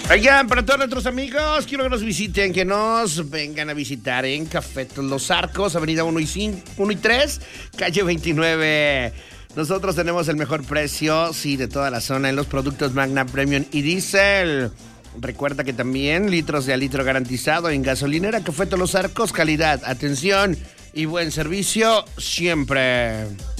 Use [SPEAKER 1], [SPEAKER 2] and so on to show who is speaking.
[SPEAKER 1] Oigan, para todos nuestros amigos, quiero que nos visiten, que nos vengan a visitar en Café Los Arcos, avenida 1 y 3, calle 29. Nosotros tenemos el mejor precio, sí, de toda la zona en los productos Magna Premium y Diesel. Recuerda que también litros de a litro garantizado en gasolinera Café Los Arcos, calidad, atención y buen servicio siempre.